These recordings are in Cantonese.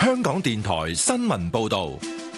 香港電台新聞報道。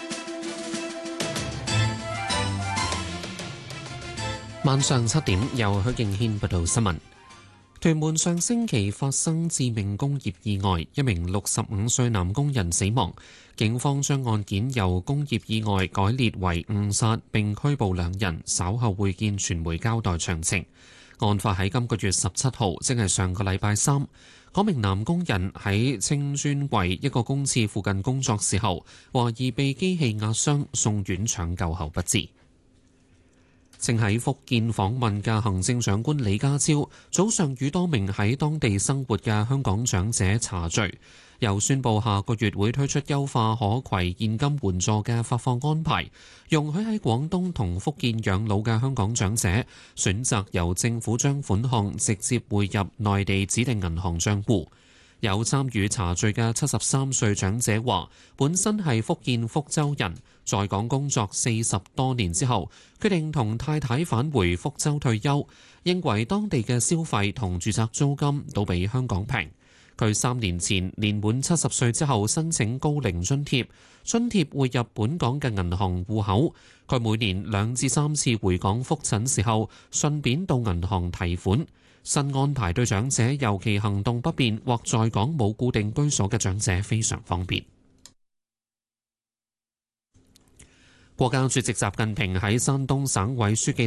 晚上7點，由許敬軒報道新聞。屯門上星期發生致命工業意外，一名65歲男工人死亡。警方將案件由工業意外改列為誤殺，並拘捕2人，稍後會見傳媒交代詳情。案發喺今個月17號，即係上個禮拜三。嗰名男工人喺青磚圍一個公廁附近工作時候，懷疑被機器壓傷，送院搶救後不治。正喺福建訪問嘅行政長官李家超，早上與多名喺當地生活嘅香港長者茶聚，又宣布下個月會推出優化可攜現金援助嘅發放安排，容許喺廣東同福建養老嘅香港長者選擇由政府將款項直接匯入內地指定銀行帳戶。有參與茶聚嘅73歲長者話，本身係福建福州人，在港工作40多年之後，決定同太太返回福州退休，認為當地嘅消費同住宅租金都比香港平。佢3年前年滿70歲之後申請高齡津貼，津貼匯入本港嘅銀行戶口。佢每年2至3次回港覆診時候，順便到銀行提款。新安排對長者，尤其行動不便或在港冇固定居所嘅長者非常方便。國家主席習近平喺山東省委書記